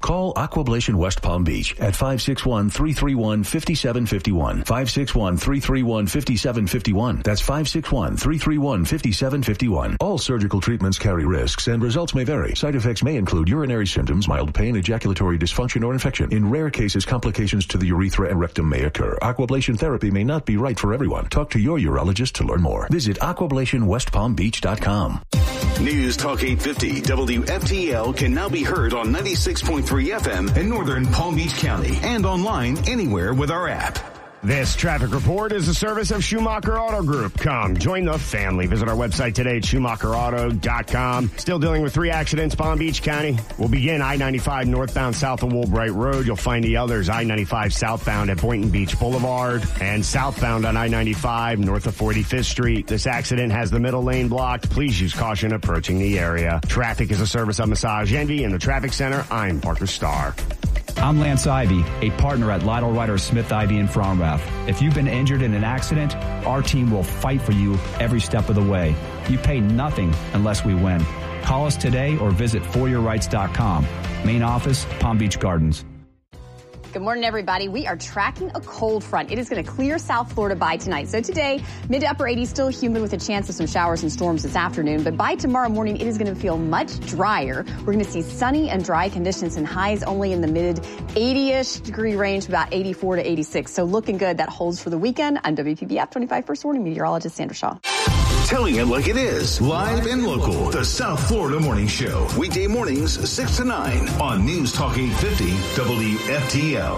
Call Aquablation West Palm Beach at 561-331-5751. 561-331-5751. That's 561-331-5751. All surgical treatments carry risks and results may vary. Side effects may include urinary symptoms, mild pain, ejaculatory dysfunction, or infection. In rare cases, complications to the urethra and rectum may occur. Aquablation therapy may not be right for everyone. Talk to your urologist to learn more. Visit aquablationwestpalmbeach.com. News Talk 850 WFTL can now be heard on 96.3 FM in northern Palm Beach County and online anywhere with our app. This traffic report is a service of Schumacher Auto Group. Come, join the family. Visit our website today at SchumacherAuto.com. Still dealing with 3 accidents, Palm Beach County. We'll begin I-95 northbound south of Woolbright Road. You'll find the others I-95 southbound at Boynton Beach Boulevard and southbound on I-95 north of 45th Street. This accident has the middle lane blocked. Please use caution approaching the area. Traffic is a service of Massage Envy in the Traffic Center. I'm Parker Starr. I'm Lance Ivy, a partner at Lytle Ryder Smith Ivy in Fromrath. If you've been injured in an accident, our team will fight for you every step of the way. You pay nothing unless we win. Call us today or visit foryourrights.com. Main office, Palm Beach Gardens. Good morning, everybody. We are tracking a cold front. It is going to clear South Florida by tonight. So today, mid to upper 80s, still humid with a chance of some showers and storms this afternoon. But by tomorrow morning, it is going to feel much drier. We're going to see sunny and dry conditions and highs only in the mid 80-ish degree range, about 84 to 86. So looking good. That holds for the weekend. I'm WPBF 25 First Warning Meteorologist Sandra Shaw. Telling it like it is, live and local. The South Florida Morning Show. Weekday mornings, 6 to 9 on News Talk 850 WFTL.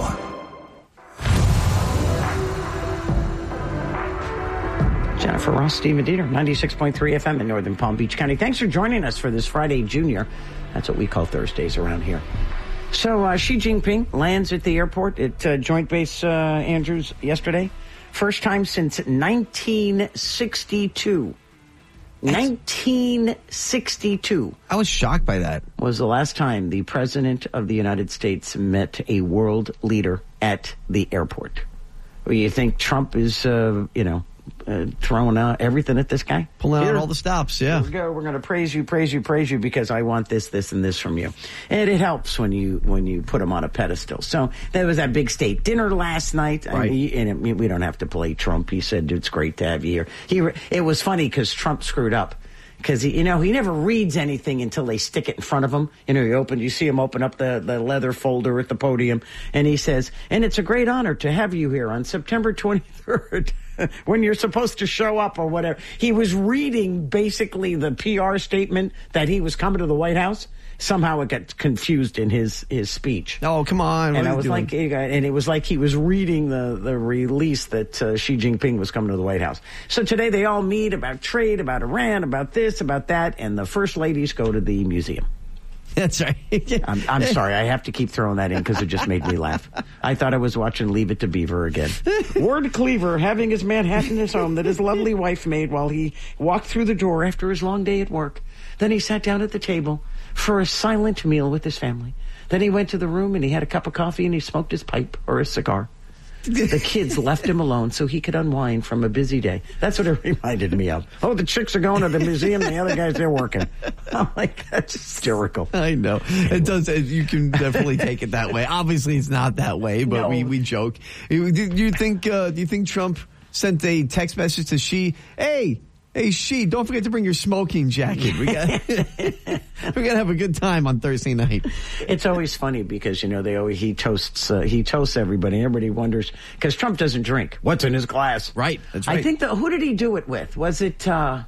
Jennifer Ross, Stephen Dieter, 96.3 FM in northern Palm Beach County. Thanks for joining us for this Friday Junior. That's what we call Thursdays around here. So Xi Jinping lands at the airport at Joint Base Andrews yesterday. First time since 1962. 1962. I was shocked by that. Was the last time the President of the United States met a world leader at the airport. Well, you think Trump is, throwing out everything at this guy? Pulling out all the stops, yeah. Here we go. We're going to praise you because I want this, and this from you. And it helps when you put him on a pedestal. So there was that big state dinner last night. Right. We don't have to play Trump. He said, it's great to have you here. It was funny because Trump screwed up. Because he never reads anything until they stick it in front of him. You see him open up the leather folder at the podium, and he says, and it's a great honor to have you here on September 23rd, when you're supposed to show up or whatever. He was reading basically the PR statement that he was coming to the White House. Somehow it got confused in his speech. Oh, come on. And it was like he was reading the release that Xi Jinping was coming to the White House. So today they all meet about trade, about Iran, about this, about that, and the first ladies go to the museum. That's right. I'm sorry. I have to keep throwing that in because it just made me laugh. I thought I was watching Leave It to Beaver again. Ward Cleaver having his Manhattan home that his lovely wife made while he walked through the door after his long day at work. Then he sat down at the table for a silent meal with his family. Then he went to the room and he had a cup of coffee and he smoked his pipe or his cigar. The kids left him alone so he could unwind from a busy day. That's what it reminded me of. Oh, the chicks are going to the museum, the other guys, they're working. I'm like, that's hysterical. I know. It does. You can definitely take it that way. Obviously, it's not that way, but no. we joke. Do you think Trump sent a text message to Xi? Hey, Xi, don't forget to bring your smoking jacket. We got to have a good time on Thursday night. It's always funny because, he toasts everybody. Everybody wonders, because Trump doesn't drink. What's in his glass? Right. That's right. I think who did he do it with? Wasn't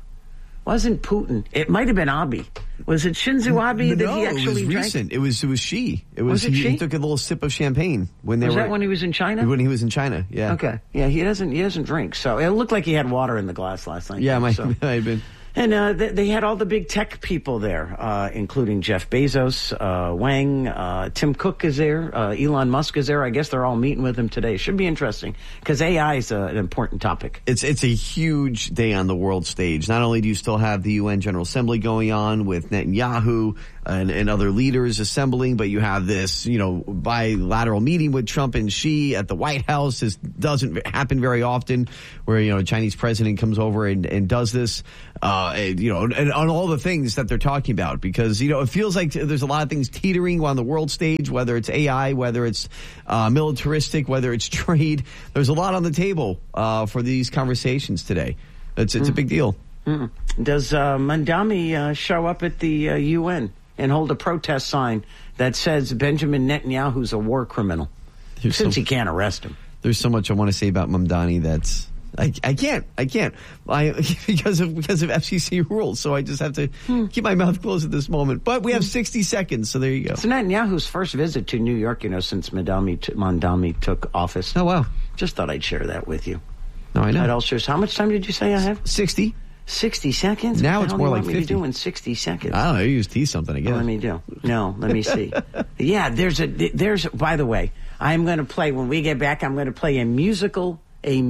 Putin? It might have been Abe. Was it Shinzo Abe that he actually drank? Recent. It was Xi. Was it Xi? He took a little sip of champagne when when he was in China? When he was in China, yeah. Okay. Yeah, he doesn't drink. So it looked like he had water in the glass last night. Yeah, might have been. And they had all the big tech people there, including Jeff Bezos, Wang, Tim Cook is there, Elon Musk is there. I guess they're all meeting with him today. Should be interesting because AI is an important topic. It's a huge day on the world stage. Not only do you still have the UN General Assembly going on with Netanyahu and other leaders assembling, but you have this, bilateral meeting with Trump and Xi at the White House. This doesn't happen very often where, a Chinese president comes over and does this. and on all the things that they're talking about, because, it feels like there's a lot of things teetering on the world stage, whether it's AI, whether it's militaristic, whether it's trade. There's a lot on the table for these conversations today. It's a big deal. Does Mandami show up at the UN and hold a protest sign that says Benjamin Netanyahu's a war criminal, since he can't arrest him? There's so much I want to say about Mamdani that's I can't because of FCC rules. So I just have to keep my mouth closed at this moment. But we have 60 seconds, so there you go. It's Netanyahu's first visit to New York, since Mandami took office. Oh wow! Just thought I'd share that with you. No, I know. How much time did you say I have? 60. 60 seconds? Now it's more like 50. What do you do in 60 seconds? I don't know. You use tea something again. Let me see. Yeah, there's. By the way, I'm going to play, when we get back, I'm going to play a musical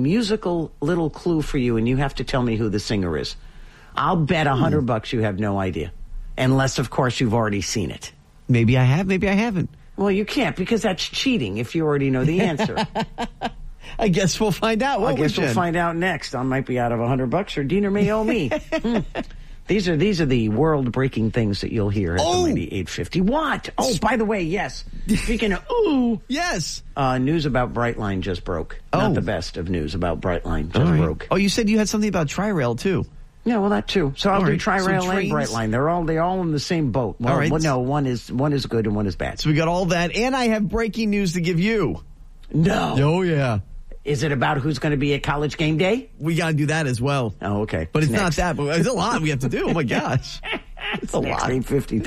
little clue for you, and you have to tell me who the singer is. I'll bet $100 you have no idea, unless, of course, you've already seen it. Maybe I have. Maybe I haven't. Well, you can't, because that's cheating if you already know the answer. I guess we'll find out. I guess we'll find out next. I might be out of $100, or Diener may owe me. These are the world-breaking things that you'll hear at the Mighty 850. What? Oh, by the way, yes. Speaking of yes. News about Brightline just broke. Not the best of news about Brightline just broke. Oh, you said you had something about Tri-Rail too. Yeah, well, that too. So I'll do Tri-Rail and Brightline. They're all in the same boat. Well, all right. No, one is good and one is bad. So we got all that, and I have breaking news to give you. No. Oh yeah. Is it about who's going to be at College Game Day? We got to do that as well. Oh, okay. But it's not that. But it's a lot we have to do. Oh, my gosh. It's a lot. 850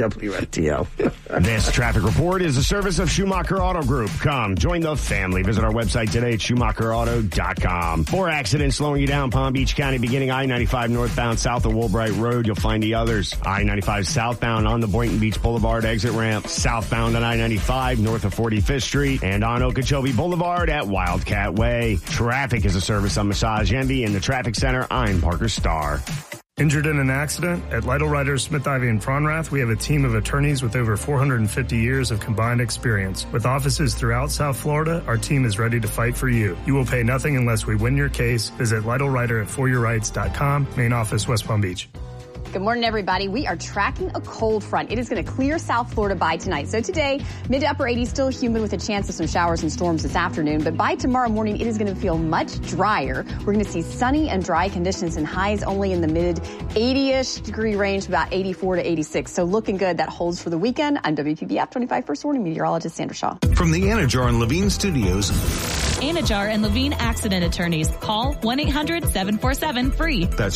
WFTL. This traffic report is a service of Schumacher Auto Group. Come, join the family. Visit our website today at SchumacherAuto.com. 4 accidents slowing you down Palm Beach County, beginning I-95 northbound south of Woolbright Road. You'll find the others. I-95 southbound on the Boynton Beach Boulevard exit ramp. Southbound on I-95 north of 45th Street. And on Okeechobee Boulevard at Wildcat Way. Traffic is a service of Massage Envy in the Traffic Center. I'm Parker Starr. Injured in an accident? At Lytle Writers, Smith, Ivy, and Fronrath, we have a team of attorneys with over 450 years of combined experience. With offices throughout South Florida, our team is ready to fight for you. You will pay nothing unless we win your case. Visit Lytle Writer at foryourrights.com. Main office, West Palm Beach. Good morning, everybody. We are tracking a cold front. It is going to clear South Florida by tonight. So today, mid to upper 80s, still humid with a chance of some showers and storms this afternoon. But by tomorrow morning, it is going to feel much drier. We're going to see sunny and dry conditions and highs only in the mid 80-ish degree range, about 84 to 86. So looking good. That holds for the weekend. I'm WPBF 25 First Warning Meteorologist Sandra Shaw. From the Anajar and Levine Studios. Anajar and Levine Accident Attorneys. Call 1-800-747-FREE. That's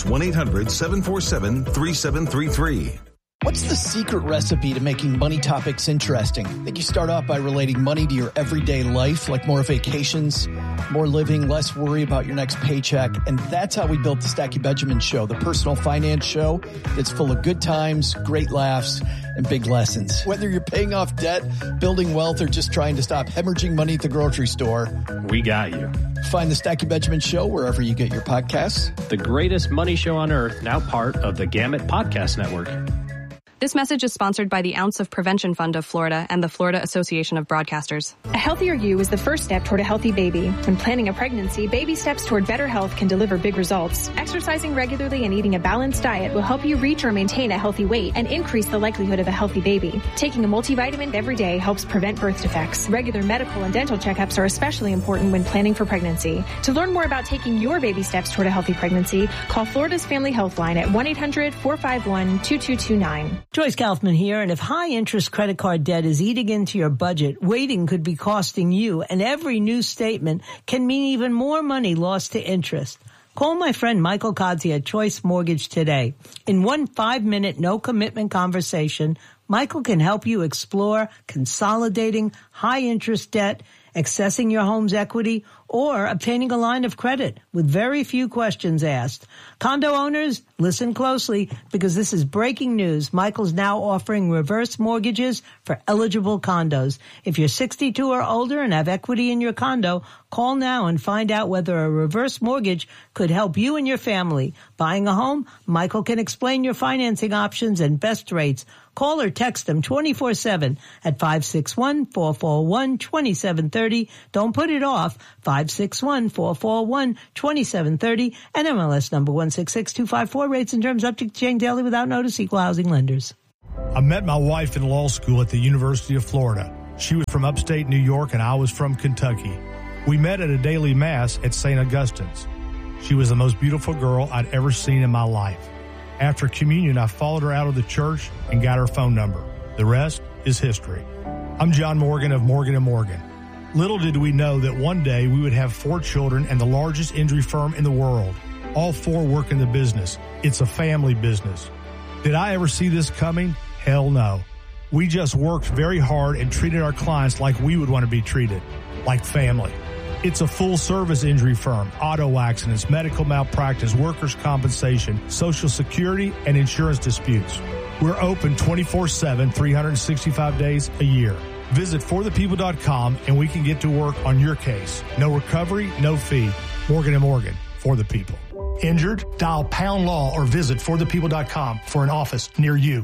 1-800-747-3733. What's the secret recipe to making money topics interesting? I think you start off by relating money to your everyday life, like more vacations, more living, less worry about your next paycheck. And that's how we built the Stacey Benjamin Show, the personal finance show that's full of good times, great laughs, and big lessons. Whether you're paying off debt, building wealth, or just trying to stop hemorrhaging money at the grocery store, we got you. Find the Stacey Benjamin Show wherever you get your podcasts. The greatest money show on earth, now part of the Gamut Podcast Network. This message is sponsored by the Ounce of Prevention Fund of Florida and the Florida Association of Broadcasters. A healthier you is the first step toward a healthy baby. When planning a pregnancy, baby steps toward better health can deliver big results. Exercising regularly and eating a balanced diet will help you reach or maintain a healthy weight and increase the likelihood of a healthy baby. Taking a multivitamin every day helps prevent birth defects. Regular medical and dental checkups are especially important when planning for pregnancy. To learn more about taking your baby steps toward a healthy pregnancy, call Florida's Family Health Line at 1-800-451-2229. Joyce Kaufman here, and if high-interest credit card debt is eating into your budget, waiting could be costing you, and every new statement can mean even more money lost to interest. Call my friend Michael Kodzi at Choice Mortgage today. In one 5-minute, no-commitment conversation, Michael can help you explore consolidating high-interest debt, accessing your home's equity, or obtaining a line of credit with very few questions asked. Condo owners, listen closely because this is breaking news. Michael's now offering reverse mortgages for eligible condos. If you're 62 or older and have equity in your condo, call now and find out whether a reverse mortgage could help you and your family. Buying a home? Michael can explain your financing options and best rates. Call or text them 24/7 at 561-441-2730. Don't put it off. 561-441-2730 and MLS number 166254. Rates and terms subject to change daily without notice. Equal housing lenders. I met my wife in law school at the University of Florida. She was from upstate New York and I was from Kentucky. We met at a daily mass at St. Augustine's. She was the most beautiful girl I'd ever seen in my life. After communion, I followed her out of the church and got her phone number. The rest is history. I'm John Morgan of Morgan & Morgan. Little did we know that one day we would have 4 children and the largest injury firm in the world. All 4 work in the business. It's a family business. Did I ever see this coming? Hell no. We just worked very hard and treated our clients like we would want to be treated, like family. It's a full-service injury firm, auto accidents, medical malpractice, workers' compensation, Social Security, and insurance disputes. We're open 24/7, 365 days a year. Visit forthepeople.com and we can get to work on your case. No recovery, no fee. Morgan & Morgan, for the people. Injured? Dial pound law or visit forthepeople.com for an office near you.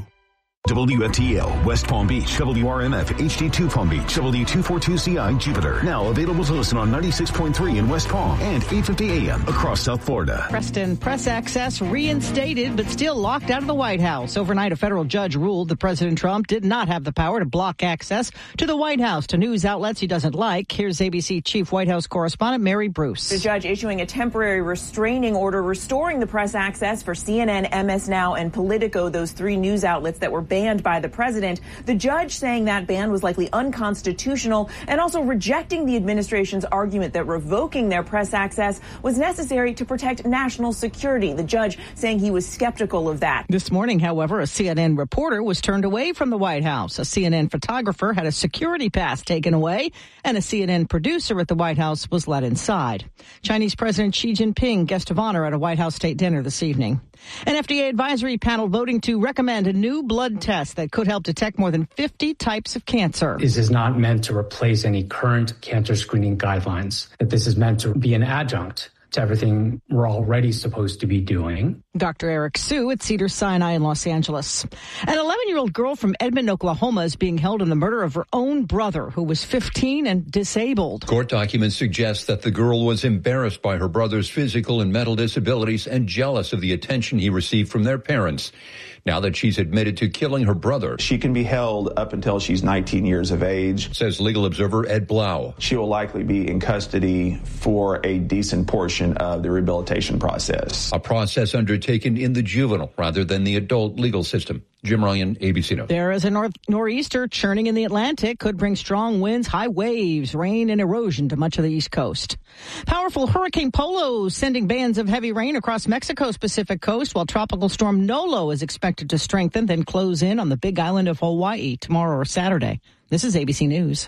WFTL, West Palm Beach, WRMF, HD2 Palm Beach, W242CI, Jupiter. Now available to listen on 96.3 in West Palm and 850 AM across South Florida. Preston press access reinstated, but still locked out of the White House. Overnight, a federal judge ruled that President Trump did not have the power to block access to the White House to news outlets he doesn't like. Here's ABC Chief White House Correspondent Mary Bruce. The judge issuing a temporary restraining order restoring the press access for CNN, MS Now, and Politico, those 3 news outlets that were banned by the president. The judge saying that ban was likely unconstitutional and also rejecting the administration's argument that revoking their press access was necessary to protect national security. The judge saying he was skeptical of that. This morning, however, a CNN reporter was turned away from the White House. A CNN photographer had a security pass taken away, and a CNN producer at the White House was let inside. Chinese President Xi Jinping, guest of honor at a White House state dinner this evening. An FDA advisory panel voting to recommend a new blood test that could help detect more than 50 types of cancer. This is not meant to replace any current cancer screening guidelines. That this is meant to be an adjunct to everything we're already supposed to be doing. Dr. Eric Sue at Cedars-Sinai in Los Angeles. An 11-year-old girl from Edmond, Oklahoma is being held in the murder of her own brother, who was 15 and disabled. Court documents suggest that the girl was embarrassed by her brother's physical and mental disabilities and jealous of the attention he received from their parents. Now that she's admitted to killing her brother, she can be held up until she's 19 years of age, says legal observer Ed Blau. She will likely be in custody for a decent portion of the rehabilitation process. A process undertaken in the juvenile rather than the adult legal system. Jim Ryan, ABC News. There is a nor'easter churning in the Atlantic. Could bring strong winds, high waves, rain, and erosion to much of the East Coast. Powerful Hurricane Polo sending bands of heavy rain across Mexico's Pacific coast, while Tropical Storm Nolo is expected to strengthen, then close in on the Big Island of Hawaii tomorrow or Saturday. This is ABC News.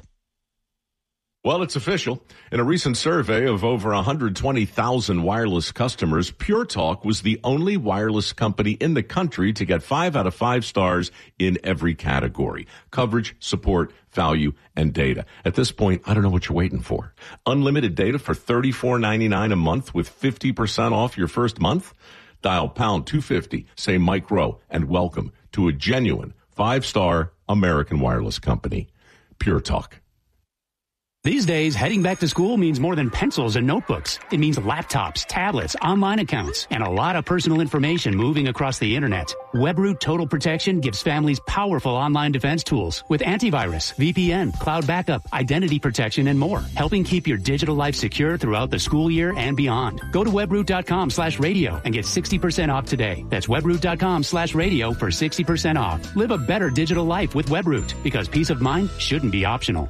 Well, it's official. In a recent survey of over 120,000 wireless customers, Pure Talk was the only wireless company in the country to get 5 out of 5 stars in every category: coverage, support, value, and data. At this point, I don't know what you're waiting for. Unlimited data for $34.99 a month with 50% off your first month? Dial pound 250, say Mike Rowe, and welcome to a genuine 5-star American wireless company. Pure Talk. These days, heading back to school means more than pencils and notebooks. It means laptops, tablets, online accounts, and a lot of personal information moving across the internet. WebRoot Total Protection gives families powerful online defense tools with antivirus, VPN, cloud backup, identity protection, and more, helping keep your digital life secure throughout the school year and beyond. Go to webroot.com/radio and get 60% off today. That's webroot.com/radio for 60% off. Live a better digital life with WebRoot, because peace of mind shouldn't be optional.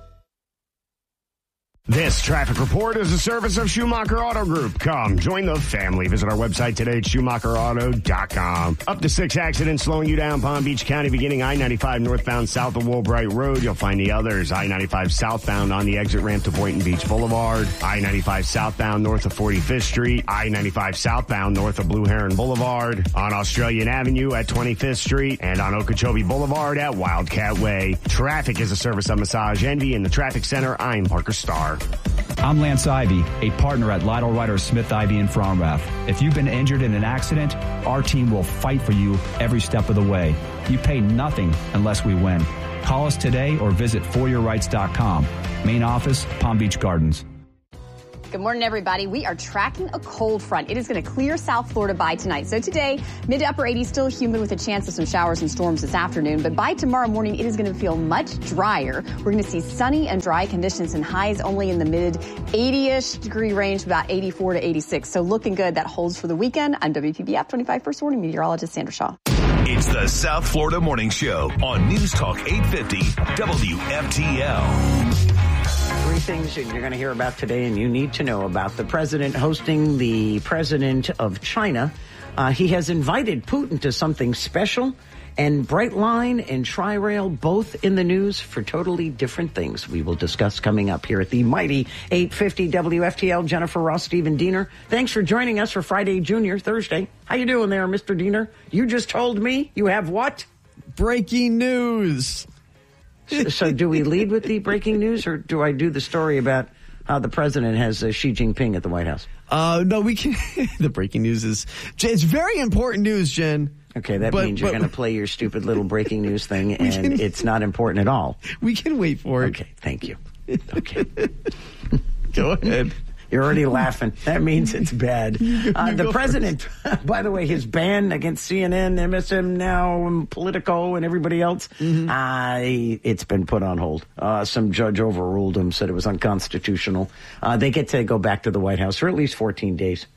This traffic report is a service of Schumacher Auto Group. Come, join the family. Visit our website today at SchumacherAuto.com. Up to 6 accidents slowing you down Palm Beach County, beginning I-95 northbound south of Woolbright Road. You'll find the others. I-95 southbound on the exit ramp to Boynton Beach Boulevard. I-95 southbound north of 45th Street. I-95 southbound north of Blue Heron Boulevard. On Australian Avenue at 25th Street. And on Okeechobee Boulevard at Wildcat Way. Traffic is a service of Massage Envy. In the traffic center, I'm Parker Starr. Center. I'm Lance Ivy, a partner at Lytle Ryder Smith Ivy in Fromrath. If you've been injured in an accident, our team will fight for you every step of the way. You pay nothing unless we win. Call us today or visit foryourrights.com. Main office, Palm Beach Gardens. Good morning, everybody. We are tracking a cold front. It is going to clear South Florida by tonight. So today, mid to upper 80s, still humid with a chance of some showers and storms this afternoon. But by tomorrow morning, it is going to feel much drier. We're going to see sunny and dry conditions and highs only in the mid 80-ish degree range, about 84 to 86. So looking good. That holds for the weekend. I'm WPBF 25 First Warning meteorologist Sandra Shaw. It's the South Florida Morning Show on News Talk 850 WFTL. Three things that you're going to hear about today and you need to know about. The president hosting the president of China. He has invited Putin to something special, and Brightline and Tri-Rail both in the news for totally different things. We will discuss coming up here at the mighty 850 WFTL. Jennifer Ross, Stephen Diener. Thanks for joining us for Friday Junior Thursday. How you doing there, Mr. Diener? You just told me you have what? Breaking news. So do we lead with the breaking news, or do I do the story about how the president has Xi Jinping at the White House? No, we can. The breaking news is, it's very important news, Jen. Okay, that means you're going to play your stupid little breaking news thing, and it's not important at all. We can wait for it. Okay, thank you. Okay. Go ahead. You're already laughing. That means it's bad. The president, by the way, his ban against CNN, MSM Now, and Politico, and everybody else, it's been put on hold. Some judge overruled him, said it was unconstitutional. They get to go back to the White House for at least 14 days.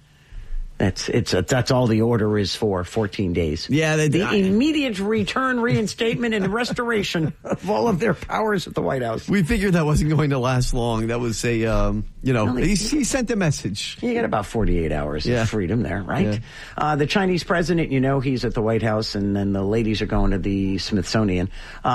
That's all the order is for, 14 days. Yeah, the immediate return, reinstatement, and restoration of all of their powers at the White House. We figured that wasn't going to last long. That was he sent a message. You get about 48 hours of freedom there, right? Yeah. The Chinese president, he's at the White House, and then the ladies are going to the Smithsonian.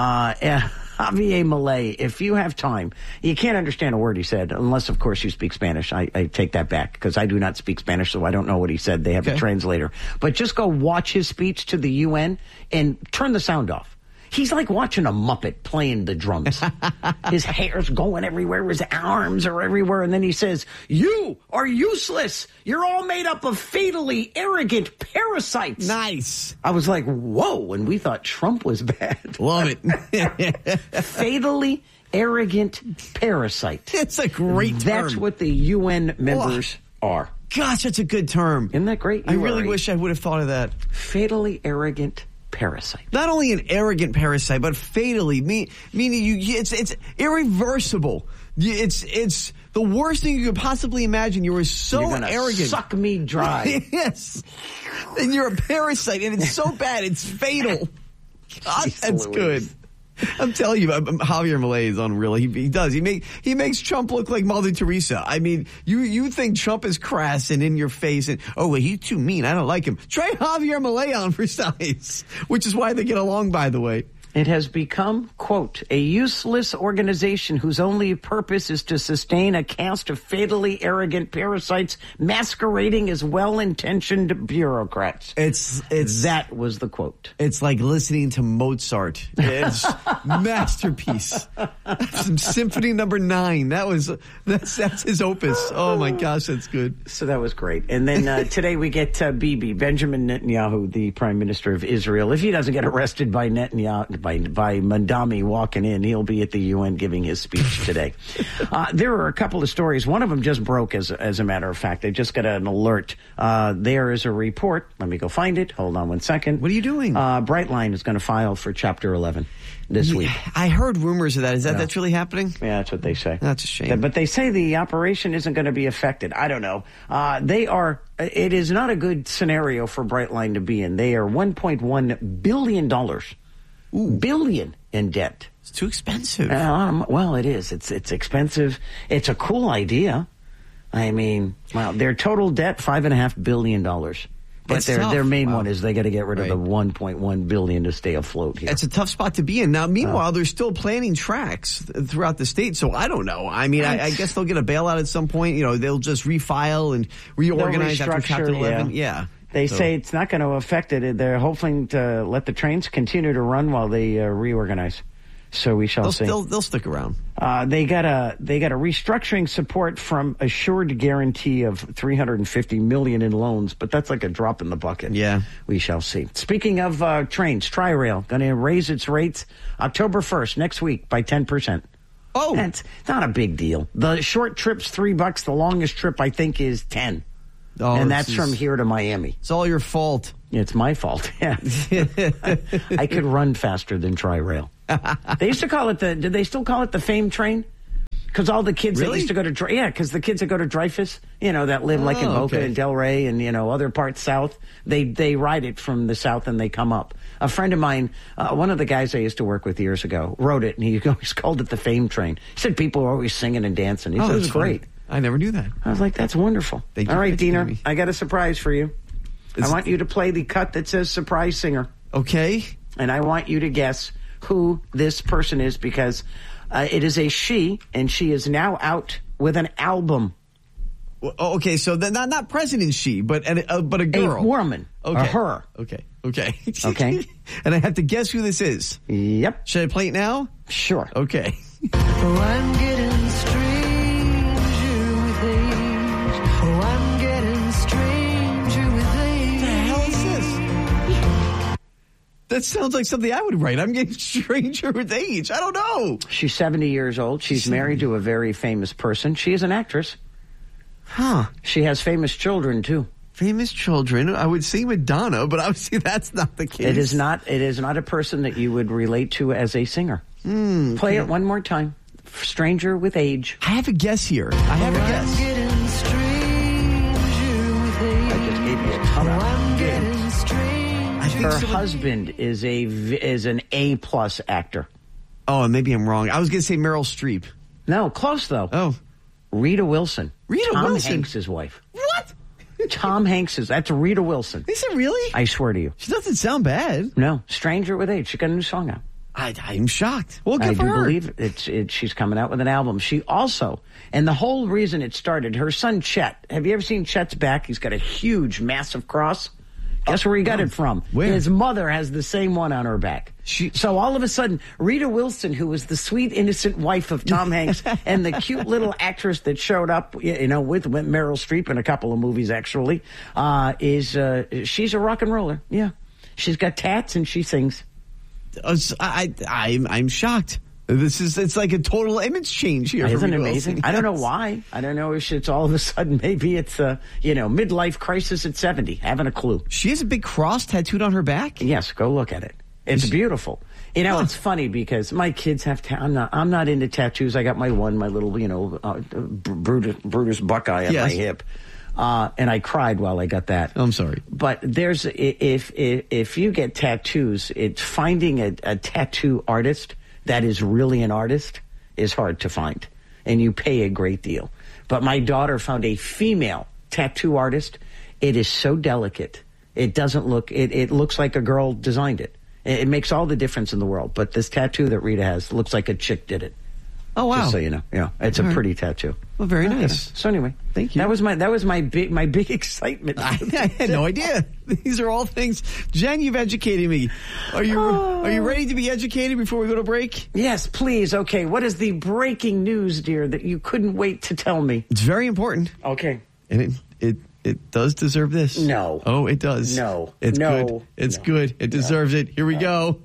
Javier Milei, if you have time, you can't understand a word he said, unless, of course, you speak Spanish. I take that back, because I do not speak Spanish, so I don't know what he said. They have a translator. But just go watch his speech to the UN and turn the sound off. He's like watching a Muppet playing the drums. His hair's going everywhere. His arms are everywhere. And then he says, "You are useless. You're all made up of fatally arrogant parasites." Nice. I was like, whoa. And we thought Trump was bad. Love it. Fatally arrogant parasite. It's a great term. That's what the UN members are. Gosh, that's a good term. Isn't that great? I really wish I would have thought of that. Fatally arrogant parasite. Not only an arrogant parasite, but fatally, meaning it's irreversible. It's the worst thing you could possibly imagine. You were so arrogant. Suck me dry. Yes. And you're a parasite, and it's so bad, it's fatal. God, that's good. I'm telling you, Javier Milei is unreal. He does. He makes Trump look like Mother Teresa. I mean, you think Trump is crass and in your face, and he's too mean. I don't like him. Try Javier Milei on for size, which is why they get along, by the way. It has become, quote, a useless organization whose only purpose is to sustain a caste of fatally arrogant parasites masquerading as well-intentioned bureaucrats. That was the quote. It's like listening to Mozart. It's masterpiece. Some Symphony Number 9. That's his opus. Oh my gosh, that's good. So that was great. And then today we get Bibi, Benjamin Netanyahu, the Prime Minister of Israel. If he doesn't get arrested by Netanyahu, by Mandami walking in, he'll be at the UN giving his speech today. There are a couple of stories. One of them just broke, as a matter of fact. I just got an alert. There is a report. Let me go find it. Hold on one second. What are you doing? Brightline is going to file for Chapter 11 this week. I heard rumors of that. Is that's really happening? Yeah, that's what they say. That's a shame. But they say the operation isn't going to be affected. I don't know. It is not a good scenario for Brightline to be in. They are $1.1 billion. Billion in debt. It's too expensive. Well, it is. It's expensive. It's a cool idea. I mean, their total debt, $5.5 billion. But their main one is they got to get rid of the $1.1 billion to stay afloat here. It's a tough spot to be in. Now, meanwhile, they're still planning tracks throughout the state, so I don't know. I mean, I guess they'll get a bailout at some point. They'll just refile and reorganize after Chapter 11. Yeah. They say it's not going to affect it. They're hoping to let the trains continue to run while they reorganize. So we shall see. They'll stick around. They got a restructuring support from Assured Guarantee of $350 million in loans, but that's like a drop in the bucket. Yeah. We shall see. Speaking of trains, Tri-Rail going to raise its rates October 1st, next week, by 10%. Oh. That's not a big deal. The short trip's $3. The longest trip, I think, is 10. Oh, and that's from here to Miami. It's all your fault. It's my fault. Yeah. I could run faster than Tri-Rail. They used to call it did they still call it the Fame Train? Because all the kids that used to go to, because the kids that go to Dreyfus, that live like in Boca and Delray and, other parts south, they ride it from the south and they come up. A friend of mine, one of the guys I used to work with years ago, wrote it and he always called it the Fame Train. He said people were always singing and dancing. He said it was great. I never knew that. I was like, that's wonderful. All right, Diener, I got a surprise for you. I want you to play the cut that says surprise singer. Okay. And I want you to guess who this person is because it is a she, and she is now out with an album. Okay, so not President she, but a girl. A woman. Okay. A her. Okay. Okay. And I have to guess who this is. Yep. Should I play it now? Sure. Okay. Oh, I'm getting stranger with age. Oh, I'm getting stranger with age. What the hell is this? That sounds like something I would write. I'm getting stranger with age. I don't know. She's 70 years old. She's married to a very famous person. She is an actress. Huh. She has famous children, too. Famous children. I would say Madonna, but obviously that's not the case. It is not a person that you would relate to as a singer. Play it one more time. Stranger with age. I have a guess here. I just gave you a ton of Her husband is an A+ actor. Oh, maybe I'm wrong. I was going to say Meryl Streep. No, close though. Oh. Rita Wilson. Tom Hanks' wife. What? Tom Hanks that's Rita Wilson. Is it really? I swear to you. She doesn't sound bad. No. Stranger with age. She got a new song out. I'm shocked. Well, good I for do her. believe she's coming out with an album. She also, and the whole reason it started, her son Chet. Have you ever seen Chet's back? He's got a huge, massive cross. Guess where he got it from? Where? His mother has the same one on her back. So all of a sudden, Rita Wilson, who was the sweet, innocent wife of Tom Hanks and the cute little actress that showed up, with Meryl Streep in a couple of movies, actually, she's a rock and roller. Yeah. She's got tats and she sings. I'm shocked. It's like a total image change here. Isn't it amazing? I don't know why. I don't know if it's all of a sudden, maybe it's midlife crisis at 70. Haven't a clue. She has a big cross tattooed on her back? Yes, go look at it. It's beautiful. It's funny because my kids have I'm not into tattoos. I got my little, Brutus Buckeye on my hip. And I cried while I got that. I'm sorry. But if you get tattoos, it's finding a tattoo artist that is really an artist is hard to find. And you pay a great deal. But my daughter found a female tattoo artist. It is so delicate. It doesn't look, it looks like a girl designed it. It makes all the difference in the world. But this tattoo that Rita has looks like a chick did it. Oh, wow. Just so you know. Yeah, it's a pretty tattoo. Well, very nice. So anyway, thank you. That was my big excitement. I had no idea. These are all things. Jen, you've educated me. Are you ready to be educated before we go to break? Yes, please. Okay, what is the breaking news, dear, that you couldn't wait to tell me? It's very important. Okay. And it does deserve this. No. Oh, it does. No. It's no. good. It's good. It deserves it. Here we go.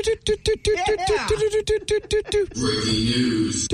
Breaking news.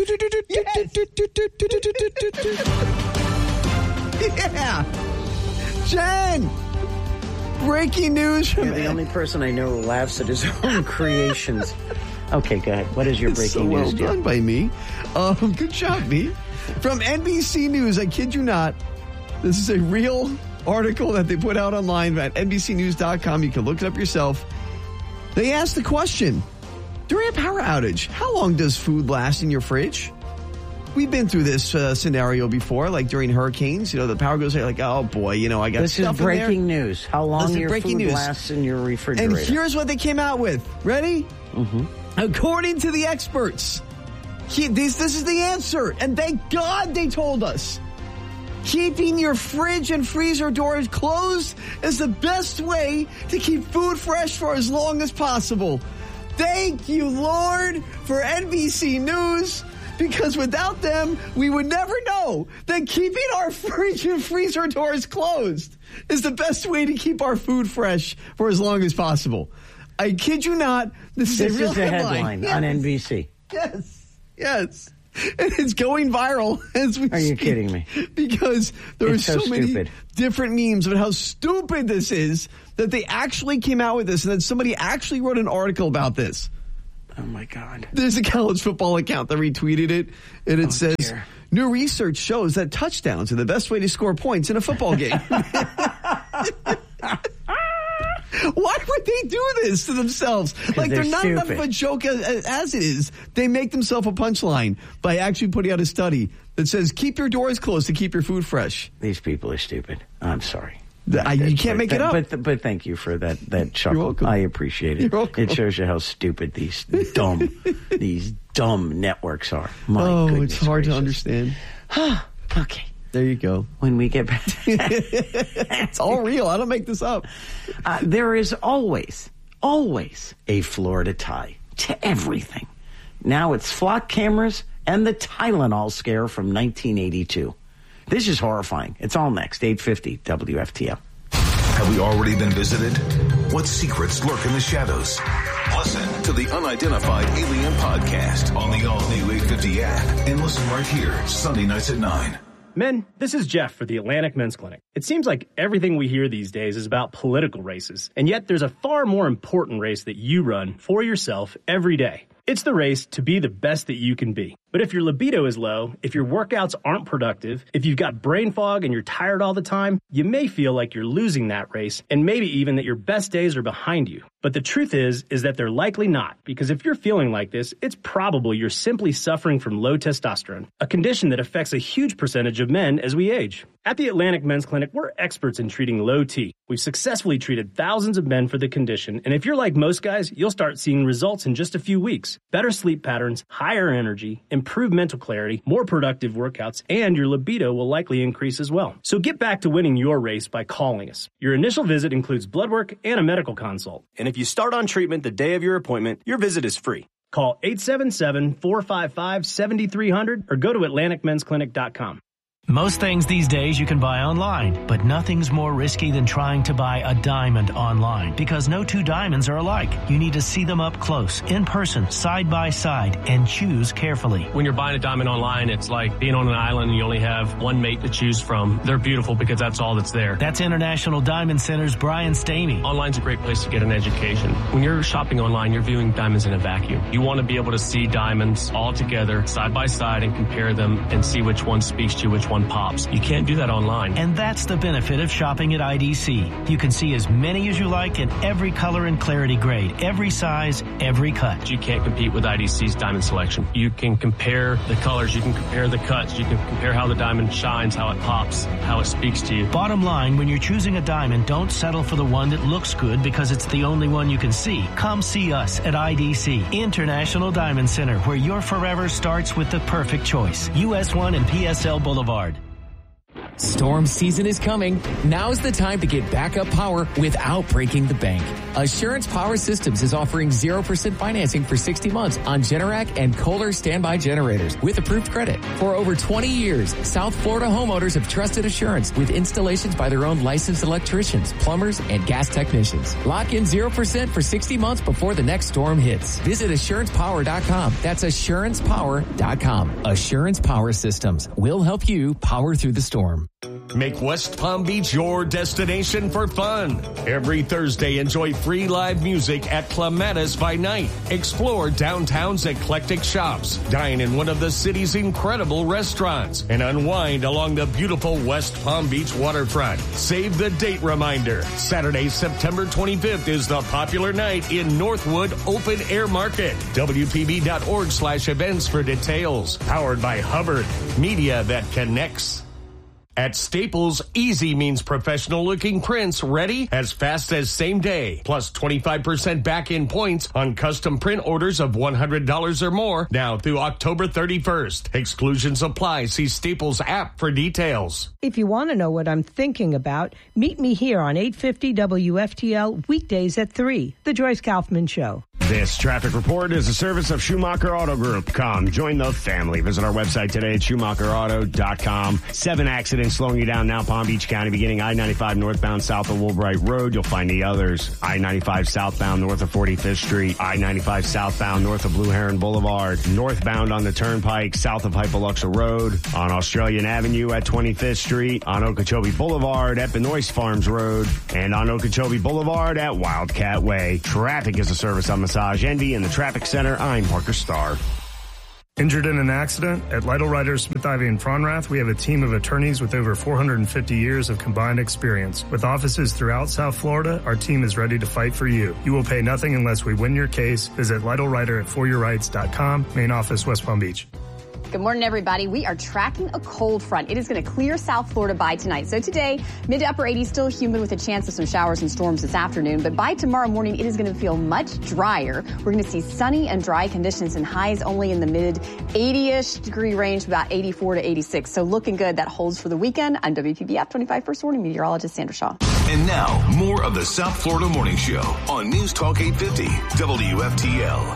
Yeah. Jen! Breaking news from You're the only person I know who laughs at his own creations. Okay, go ahead. What is your breaking news, well dear? done by me. Good job, me. From NBC News, I kid you not. This is a real article that they put out online at NBCnews.com. You can look it up yourself. They asked the question, during a power outage, how long does food last in your fridge? We've been through this scenario before, like during hurricanes. The power goes out, like, oh boy, I got this stuff is breaking news. How long your food lasts in your refrigerator. And here's what they came out with. Ready? Mm-hmm. According to the experts, this is the answer. And thank God they told us. Keeping your fridge and freezer doors closed is the best way to keep food fresh for as long as possible. Thank you, Lord, for NBC News. Because without them, we would never know that keeping our fridge and freezer doors closed is the best way to keep our food fresh for as long as possible. I kid you not. This is a headline on NBC. Yes. And it's going viral as we speak. Are you kidding me? Because there are so many stupid. different memes about how stupid this is that they actually came out with this and that somebody actually wrote an article about this. Oh, my God. There's a college football account that retweeted it, and it says, dear. New research shows that touchdowns are the best way to score points in a football game. Why would they do this to themselves? Like, they're not enough of a joke as it is. They make themselves a punchline by actually putting out a study that says, keep your doors closed to keep your food fresh. These people are stupid. I'm sorry. You can't make it up. But thank you for that chuckle. I appreciate it. It shows you how stupid these dumb networks are. My goodness it's hard gracious. to understand. Okay. There you go. When we get back. It's all real. I don't make this up. There is always a Florida tie to everything. Now it's flock cameras and the Tylenol scare from 1982. This is horrifying. It's all next. 8:50 WFTL. Have we already been visited? What secrets lurk in the shadows? Listen to the Unidentified Alien Podcast on the all-new 850 app and listen right here, Sunday nights at 9. Men, this is Jeff for the Atlantic Men's Clinic. It seems like everything we hear these days is about political races, and yet there's a far more important race that you run for yourself every day. It's the race to be the best that you can be. But if your libido is low, if your workouts aren't productive, if you've got brain fog and you're tired all the time, you may feel like you're losing that race, and maybe even that your best days are behind you. But the truth is that they're likely not, because if you're feeling like this, it's probably you're simply suffering from low testosterone, a condition that affects a huge percentage of men as we age. At the Atlantic Men's Clinic, we're experts in treating low T. We've successfully treated thousands of men for the condition, and if you're like most guys, you'll start seeing results in just a few weeks. Better sleep patterns, higher energy, improved mental clarity, more productive workouts, and your libido will likely increase as well. So get back to winning your race by calling us. Your initial visit includes blood work and a medical consult. And if you start on treatment the day of your appointment, your visit is free. Call 877-455-7300 or go to AtlanticMen'sClinic.com. Most things these days you can buy online, but nothing's more risky than trying to buy a diamond online, because no two diamonds are alike. You need to see them up close, in person, side by side, and choose carefully. When you're buying a diamond online, it's like being on an island and you only have one mate to choose from. They're beautiful because that's all that's there. That's International Diamond Center's Brian Stamey. Online's a great place to get an education. When you're shopping online, you're viewing diamonds in a vacuum. You want to be able to see diamonds all together, side by side, and compare them and see which one speaks to you, which one pops. You can't do that online. And that's the benefit of shopping at IDC. You can see as many as you like in every color and clarity grade, every size, every cut. You can't compete with IDC's diamond selection. You can compare the colors, you can compare the cuts, you can compare how the diamond shines, how it pops, how it speaks to you. Bottom line, when you're choosing a diamond, don't settle for the one that looks good because it's the only one you can see. Come see us at IDC, International Diamond Center, where your forever starts with the perfect choice. US 1 and PSL Boulevard. Storm season is coming. Now's the time to get backup power without breaking the bank. Assurance Power Systems is offering 0% financing for 60 months on Generac and Kohler standby generators with approved credit. For over 20 years, South Florida homeowners have trusted Assurance with installations by their own licensed electricians, plumbers, and gas technicians. Lock in 0% for 60 months before the next storm hits. Visit AssurancePower.com. That's AssurancePower.com. Assurance Power Systems will help you power through the storm. Make West Palm Beach your destination for fun. Every Thursday, enjoy free live music at Clematis by Night. Explore downtown's eclectic shops. Dine in one of the city's incredible restaurants. And unwind along the beautiful West Palm Beach waterfront. Save the date reminder. Saturday, September 25th is the popular night in Northwood Open Air Market. WPB.org/events for details. Powered by Hubbard, media that connects. At Staples, easy means professional-looking prints ready as fast as same day. Plus 25% back-in points on custom print orders of $100 or more now through October 31st. Exclusions apply. See Staples app for details. If you want to know what I'm thinking about, meet me here on 850 WFTL weekdays at 3, The Joyce Kaufman Show. This traffic report is a service of Schumacher Auto Group. Come, join the family. Visit our website today at SchumacherAuto.com. 7 accidents slowing you down now, Palm Beach County, beginning I-95 northbound south of Woolbright Road. You'll find the others. I-95 southbound north of 45th Street. I-95 southbound north of Blue Heron Boulevard. Northbound on the Turnpike south of Hypoluxa Road. On Australian Avenue at 25th Street. On Okeechobee Boulevard at Benoist Farms Road. And on Okeechobee Boulevard at Wildcat Way. Traffic is a service of Massage Envy in the Traffic Center. I'm Parker Starr. Injured in an accident? At Lytle Ryder, Smith Ivy & Fronrath, we have a team of attorneys with over 450 years of combined experience. With offices throughout South Florida, our team is ready to fight for you. You will pay nothing unless we win your case. Visit Lytle Ryder at foryourrights.com. Main office, West Palm Beach. Good morning, everybody. We are tracking a cold front. It is going to clear South Florida by tonight. So today, mid to upper 80s, still humid with a chance of some showers and storms this afternoon. But by tomorrow morning, it is going to feel much drier. We're going to see sunny and dry conditions and highs only in the mid 80-ish degree range, about 84 to 86. So looking good. That holds for the weekend. I'm WPBF 25 First Warning Meteorologist Sandra Shaw. And now, more of the South Florida Morning Show on News Talk 850 WFTL.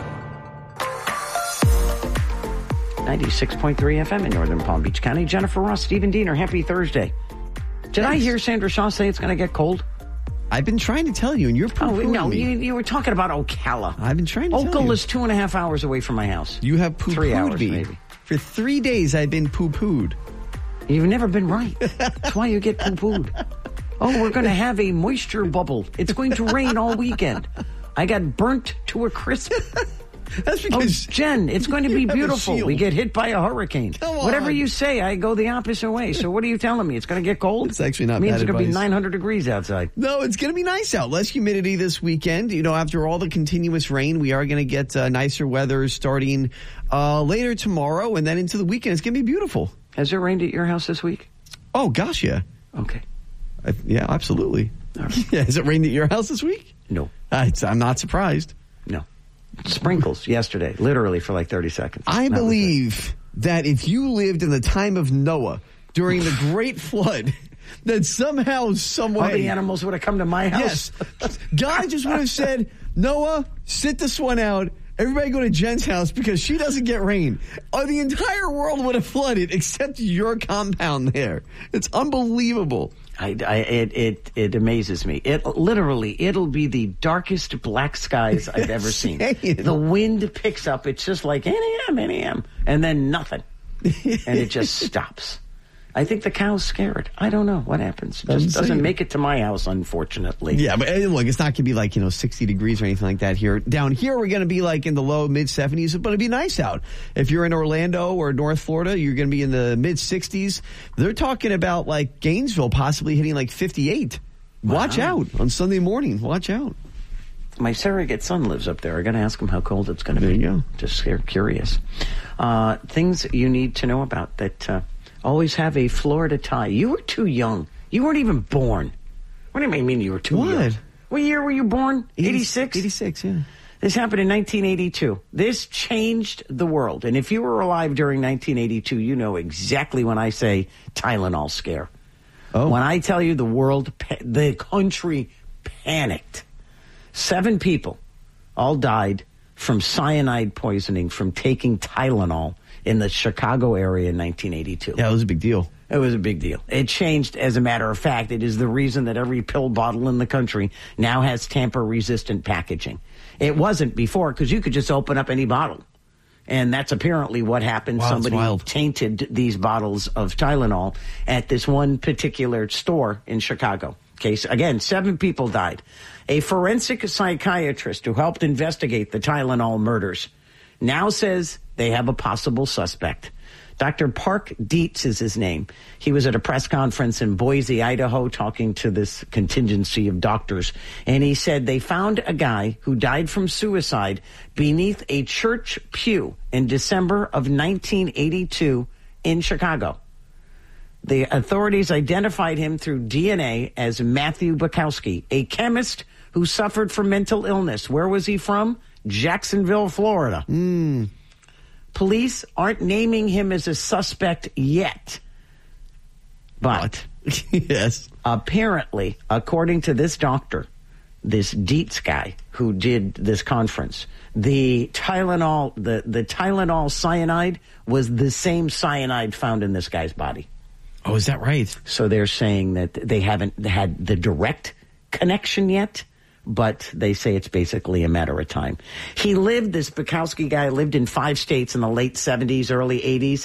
96.3 FM in Northern Palm Beach County. Jennifer Ross, Stephen Diener, happy Thursday. Did I hear Sandra Shaw say it's going to get cold? I've been trying to tell you, and you're poo-pooing no, me. You were talking about Ocala. I've been trying to tell you. Ocala is 2.5 hours away from my house. You have poo-pooed 3 hours, me. maybe. For 3 days, I've been poo-pooed. You've never been right. That's why you get poo-pooed. Oh, we're going to have a moisture bubble. It's going to rain all weekend. I got burnt to a crisp. That's because Jen, it's going to be beautiful. We get hit by a hurricane. Whatever you say, I go the opposite way. So what are you telling me? It's going to get cold? It's actually not bad. It means bad it's going to be advice. 900 degrees outside. No, it's going to be nice out. Less humidity this weekend. You know, after all the continuous rain, we are going to get nicer weather starting later tomorrow, and then into the weekend. It's going to be beautiful. Has it rained at your house this week? Oh, gosh, yeah. Okay. Yeah, absolutely. Right. Yeah, has it rained at your house this week? No. I'm not surprised. No. Sprinkles yesterday, literally for like 30 seconds. I believe that if you lived in the time of Noah during the Great Flood, that somehow, some way, all the animals would have come to my house. Yes. God just would have said, Noah, sit this one out. Everybody go to Jen's house because she doesn't get rain. The entire world would have flooded except your compound there. It's unbelievable. It amazes me. It'll be the darkest black skies I've ever seen. The wind picks up. It's just like NAM, and then nothing. And it just stops. I think the cow's scared. I don't know what happens. It just doesn't make it to my house, unfortunately. Yeah, but look, it's not going to be like, 60 degrees or anything like that here. Down here, we're going to be like in the low, mid-70s, but it'll be nice out. If you're in Orlando or North Florida, you're going to be in the mid-60s. They're talking about like Gainesville possibly hitting like 58. Wow. Watch out on Sunday morning. Watch out. My surrogate son lives up there. I'm going to ask him how cold it's going to be. There you go. Just curious. Things you need to know about that... always have a Florida tie. You were too young. You weren't even born. What do you mean you were too young? What year were you born? 86? 86, yeah. This happened in 1982. This changed the world. And if you were alive during 1982, you know exactly when I say Tylenol scare. Oh. When I tell you the country panicked. 7 people all died from cyanide poisoning from taking Tylenol in the Chicago area in 1982. Yeah, it was a big deal. It was a big deal. It changed, as a matter of fact. It is the reason that every pill bottle in the country now has tamper-resistant packaging. It wasn't before, because you could just open up any bottle. And that's apparently what happened. Wow, somebody tainted these bottles of Tylenol at this one particular store in Chicago. Okay, so again, 7 people died. A forensic psychiatrist who helped investigate the Tylenol murders now says they have a possible suspect. Dr. Park Dietz is his name. He was at a press conference in Boise, Idaho, talking to this contingency of doctors. And he said they found a guy who died from suicide beneath a church pew in December of 1982 in Chicago. The authorities identified him through DNA as Matthew Bukowski, a chemist who suffered from mental illness. Where was he from? Jacksonville, Florida. Police aren't naming him as a suspect yet. But yes, apparently, according to this doctor, this Dietz guy who did this conference, the Tylenol, the Tylenol cyanide was the same cyanide found in this guy's body. Oh, is that right? So they're saying that they haven't had the direct connection yet, but they say it's basically a matter of time. This Bukowski guy lived in 5 states in the late 70s, early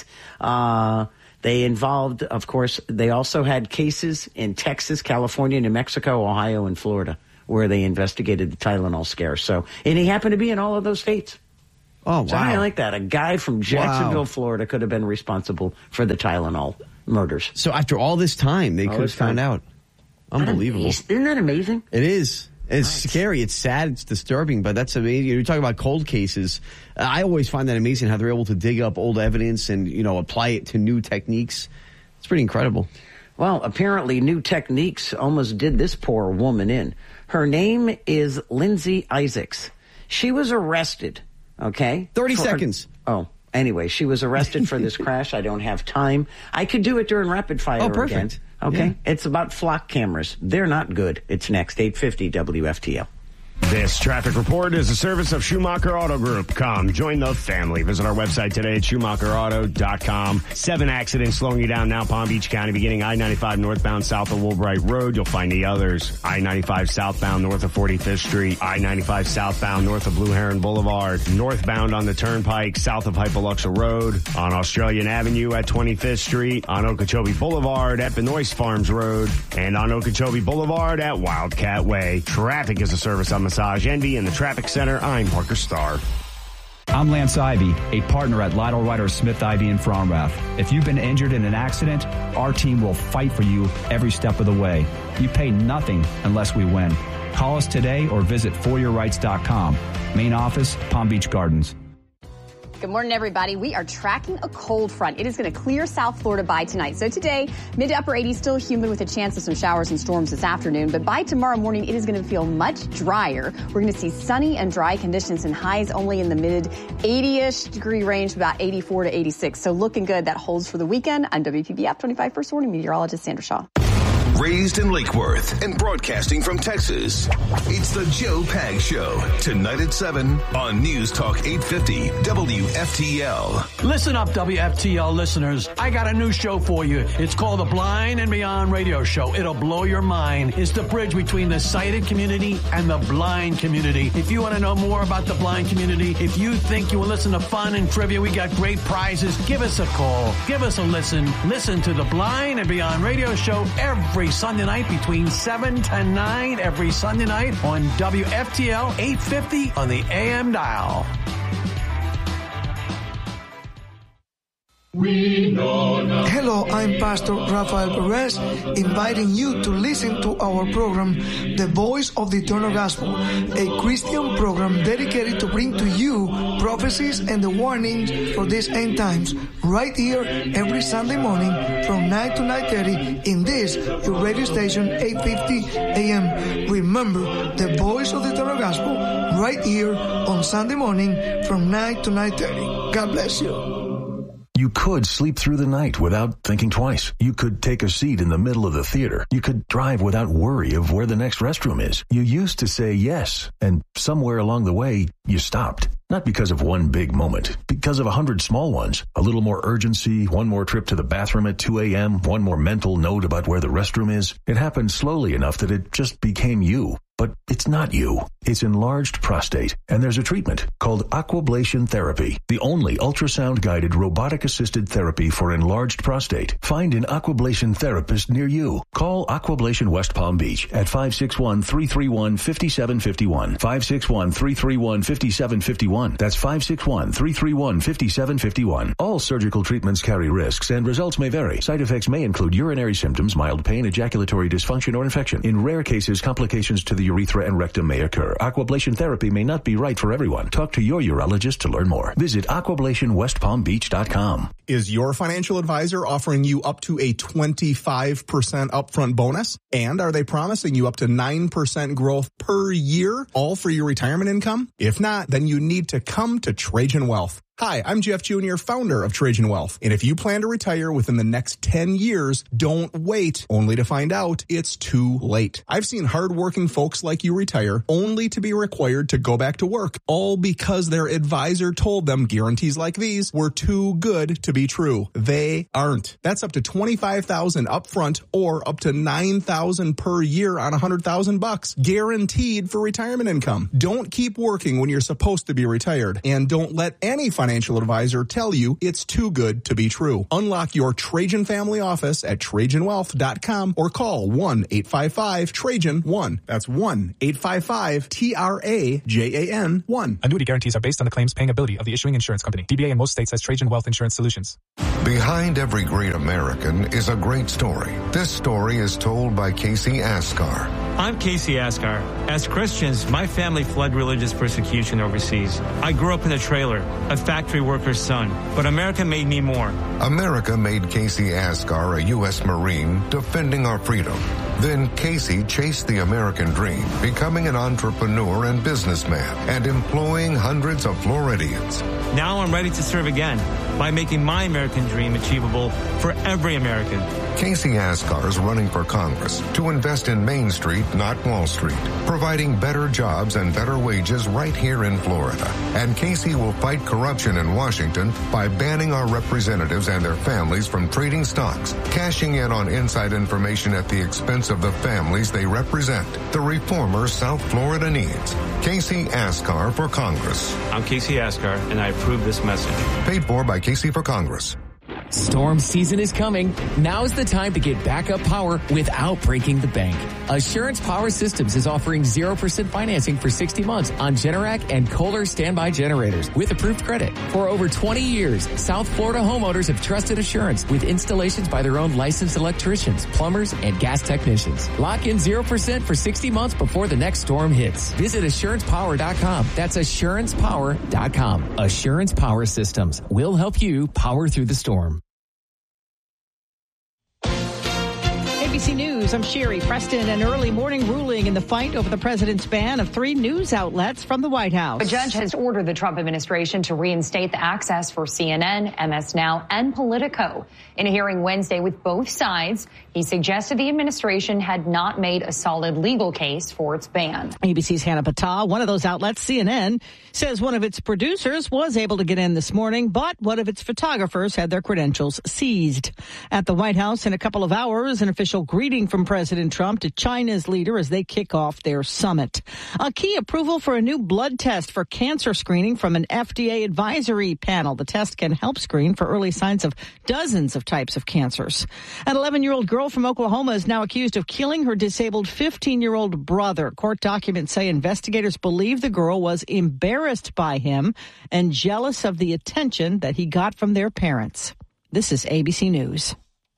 80s. They involved, of course, they also had cases in Texas, California, New Mexico, Ohio, and Florida, where they investigated the Tylenol scare. So, and he happened to be in all of those states. Oh, wow. So I like that. A guy from Jacksonville, Florida could have been responsible for the Tylenol murders. So after all this time, they could have found out. Unbelievable. Isn't that amazing? It is. It's scary. It's sad. It's disturbing, but that's amazing. You're talking about cold cases. I always find that amazing how they're able to dig up old evidence and, apply it to new techniques. It's pretty incredible. Well, apparently new techniques almost did this poor woman in. Her name is Lindsay Isaacs. She was arrested, okay? 30 seconds. Anyway, she was arrested for this crash. I don't have time. I could do it during rapid fire again. Perfect. Okay? Yeah. It's about flock cameras. They're not good. It's next, 850 WFTL. This traffic report is a service of Schumacher Auto Group. Come, join the family. Visit our website today at SchumacherAuto.com. 7 accidents slowing you down now, Palm Beach County, beginning I-95 northbound south of Woolbright Road. You'll find the others. I-95 southbound north of 45th Street. I-95 southbound north of Blue Heron Boulevard. Northbound on the Turnpike south of Hypoluxa Road. On Australian Avenue at 25th Street. On Okeechobee Boulevard at Benoist Farms Road. And on Okeechobee Boulevard at Wildcat Way. Traffic is a service of Massage Envy in the Traffic Center. I'm Parker Starr. I'm Lance Ivy, a partner at Lytle Ryder Smith Ivy in Fromrath. If you've been injured in an accident, our team will fight for you every step of the way. You pay nothing unless we win. Call us today or visit foryourrights.com. Main office, Palm Beach Gardens. Good morning, everybody. We are tracking a cold front. It is going to clear South Florida by tonight. So today, mid to upper 80s, still humid with a chance of some showers and storms this afternoon. But by tomorrow morning, it is going to feel much drier. We're going to see sunny and dry conditions and highs only in the mid 80-ish degree range, about 84 to 86. So looking good. That holds for the weekend. I'm WPBF 25 First Warning Meteorologist Sandra Shaw. Raised in Lake Worth and broadcasting from Texas, it's the Joe Pags Show. Tonight at 7 on News Talk 850 WFTL. Listen up, WFTL listeners. I got a new show for you. It's called The Blind and Beyond Radio Show. It'll blow your mind. It's the bridge between the sighted community and the blind community. If you want to know more about the blind community, if you think you will listen to fun and trivia, we got great prizes. Give us a call. Give us a listen. Listen to The Blind and Beyond Radio Show every Sunday night between 7 to 9 every Sunday night on WFTL 850 on the AM dial. Hello, I'm Pastor Rafael Perez, inviting you to listen to our program, The Voice of the Eternal Gospel, a Christian program dedicated to bring to you prophecies and the warnings for these end times, right here every Sunday morning from 9 to 9:30 in this, your radio station, 850 AM. Remember, The Voice of the Eternal Gospel, right here on Sunday morning from 9 to 9:30. God bless you. You could sleep through the night without thinking twice. You could take a seat in the middle of the theater. You could drive without worry of where the next restroom is. You used to say yes, and somewhere along the way, you stopped. Not because of one big moment, because of 100 small ones. A little more urgency, one more trip to the bathroom at 2 a.m., one more mental note about where the restroom is. It happened slowly enough that it just became you. But it's not you. It's enlarged prostate, and there's a treatment called Aquablation Therapy, the only ultrasound-guided robotic-assisted therapy for enlarged prostate. Find an Aquablation therapist near you. Call Aquablation West Palm Beach at 561-331-5751. 561-331-5751. That's 561-331-5751. All surgical treatments carry risks, and results may vary. Side effects may include urinary symptoms, mild pain, ejaculatory dysfunction, or infection. In rare cases, complications to the urethra and rectum may occur. Aquablation therapy may not be right for everyone. Talk to your urologist to learn more. Visit aquablationwestpalmbeach.com. Is your financial advisor offering you up to a 25% upfront bonus? And are they promising you up to 9% growth per year, all for your retirement income? If not, then you need to come to Trajan Wealth. Hi, I'm Jeff Jr., founder of Trajan Wealth. And if you plan to retire within the next 10 years, don't wait only to find out it's too late. I've seen hardworking folks like you retire only to be required to go back to work, all because their advisor told them guarantees like these were too good to be true. They aren't. That's up to $25,000 upfront or up to $9,000 per year on $100,000 guaranteed for retirement income. Don't keep working when you're supposed to be retired, and don't let any financial advisor tell you it's too good to be true. Unlock your Trajan family office at TrajanWealth.com or call 1-855-TRAJAN-1. That's 1-855-TRAJAN-1. Annuity guarantees are based on the claims paying ability of the issuing insurance company. DBA in most states has Trajan Wealth Insurance Solutions. Behind every great American is a great story. This story is told by Casey Askar. I'm Casey Askar. As Christians, my family fled religious persecution overseas. I grew up in a trailer, a factory worker's son, but America made me more. America made Casey Askar a U.S. Marine defending our freedom. Then Casey chased the American dream, becoming an entrepreneur and businessman and employing hundreds of Floridians. Now I'm ready to serve again by making my American dream achievable for every American. Casey Askar is running for Congress to invest in Main Street, not Wall Street, providing better jobs and better wages right here in Florida. And Casey will fight corruption in Washington by banning our representatives and their families from trading stocks, cashing in on inside information at the expense of the families they represent. The reformer South Florida needs. Casey Askar for Congress. I'm Casey Askar, and I approve this message. Paid for by Casey for Congress. Storm season is coming. Now is the time to get backup power without breaking the bank. Assurance Power Systems is offering 0% financing for 60 months on Generac and Kohler standby generators with approved credit. For over 20 years, South Florida homeowners have trusted Assurance with installations by their own licensed electricians, plumbers, and gas technicians. Lock in 0% for 60 months before the next storm hits. Visit AssurancePower.com. That's AssurancePower.com. Assurance Power Systems will help you power through the storm. ABC News, I'm Sherry Preston. An early morning ruling in the fight over the president's ban of 3 news outlets from the White House. A judge has ordered the Trump administration to reinstate the access for CNN, MS Now, and Politico. In a hearing Wednesday with both sides, he suggested the administration had not made a solid legal case for its ban. ABC's Hannah Patah, one of those outlets, CNN, says one of its producers was able to get in this morning, but one of its photographers had their credentials seized. At the White House in a couple of hours, an official greeting from President Trump to China's leader as they kick off their summit. A key approval for a new blood test for cancer screening from an FDA advisory panel. The test can help screen for early signs of dozens of types of cancers. An 11-year-old girl from Oklahoma is now accused of killing her disabled 15-year-old brother. Court documents say investigators believe the girl was embarrassed by him and jealous of the attention that he got from their parents. This is ABC News.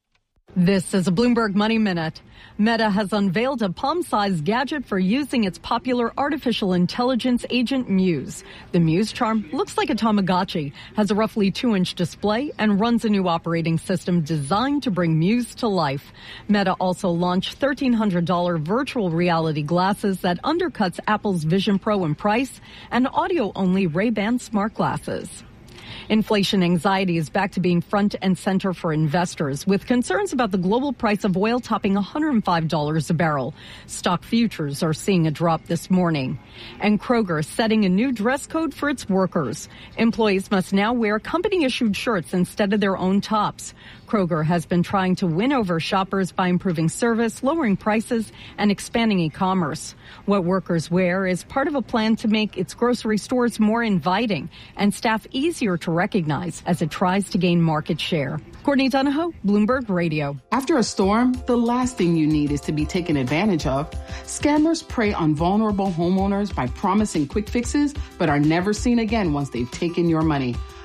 This is a Bloomberg Money Minute. Meta has unveiled a palm-sized gadget for using its popular artificial intelligence agent Muse. The Muse charm looks like a Tamagotchi, has a roughly 2-inch display, and runs a new operating system designed to bring Muse to life. Meta also launched $1,300 virtual reality glasses that undercuts Apple's Vision Pro in price, and audio-only Ray-Ban smart glasses. Inflation anxiety is back to being front and center for investors, with concerns about the global price of oil topping $105 a barrel. Stock futures are seeing a drop this morning. And Kroger setting a new dress code for its workers. Employees must now wear company-issued shirts instead of their own tops. Kroger has been trying to win over shoppers by improving service, lowering prices, and expanding e-commerce. What workers wear is part of a plan to make its grocery stores more inviting and staff easier to recognize as it tries to gain market share. Courtney Donahoe, Bloomberg Radio. After a storm, the last thing you need is to be taken advantage of. Scammers prey on vulnerable homeowners by promising quick fixes, but are never seen again once they've taken your money.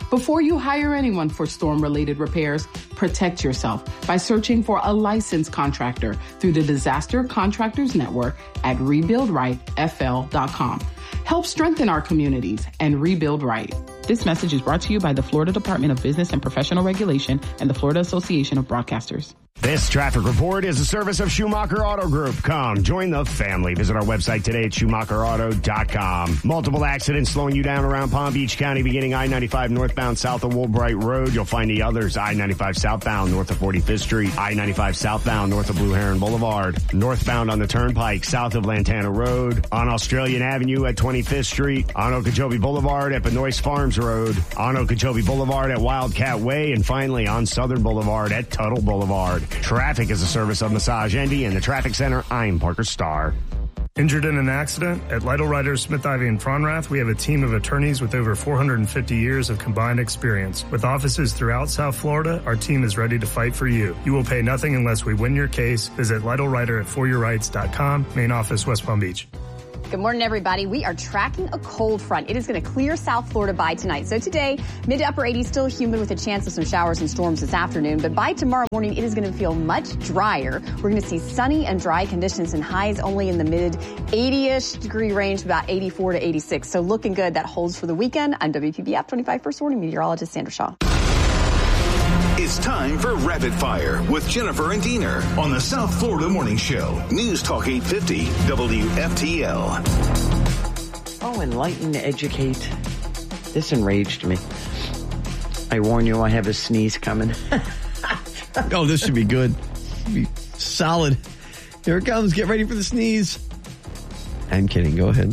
Before you hire anyone for storm-related repairs, protect yourself by searching for a licensed contractor through the Disaster Contractors Network at rebuildrightfl.com. Help strengthen our communities and rebuild right. This message is brought to you by the Florida Department of Business and Professional Regulation and the Florida Association of Broadcasters. This traffic report is a service of Schumacher Auto Group. Come, join the family. Visit our website today at SchumacherAuto.com. Multiple accidents slowing you down around Palm Beach County, beginning I-95 northbound south of Woolbright Road. You'll find the others, I-95 southbound north of 45th Street, I-95 southbound north of Blue Heron Boulevard, northbound on the Turnpike south of Lantana Road, on Australian Avenue at 25th Street, on Okeechobee Boulevard at Benoist Farms Road, on Okeechobee Boulevard at Wildcat Way, and finally on Southern Boulevard at Tuttle Boulevard. Traffic is a service of Massage Envy and the Traffic Center. I'm Parker Starr. Injured in an accident? At Lytle Ryder, Smith, Ivy, and Fronrath, we have a team of attorneys with over 450 years of combined experience. With offices throughout South Florida, our team is ready to fight for you. You will pay nothing unless we win your case. Visit Lytle Ryder at foryourrights.com. Main office, West Palm Beach. Good morning, everybody. We are tracking a cold front. It is going to clear South Florida by tonight. So today, mid to upper 80s, still humid with a chance of some showers and storms this afternoon. But by tomorrow morning, it is going to feel much drier. We're going to see sunny and dry conditions and highs only in the mid 80-ish degree range, about 84 to 86. So looking good. That holds for the weekend. I'm WPBF 25 First Warning Meteorologist Sandra Shaw. It's time for Rapid Fire with Jennifer and Diener on the South Florida Morning Show. News Talk 850 WFTL. Oh, enlighten, educate. This enraged me. I warn you, I have a sneeze coming. Oh, this should be good. Be solid. Here it comes. Get ready for the sneeze. I'm kidding. Go ahead.